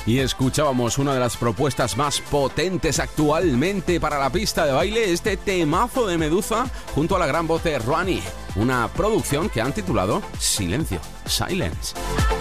Y escuchábamos una de las propuestas más potentes actualmente para la pista de baile, este temazo de Medusa junto a la gran voz de Ronnie, una producción que han titulado Silencio, Silence.